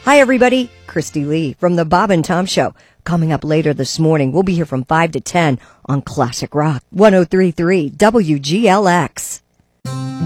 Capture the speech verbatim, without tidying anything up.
Hi, everybody. Christy Lee from the Bob and Tom Show. Coming up later this morning, we'll be here from five to ten on Classic Rock one oh three point three W G L X.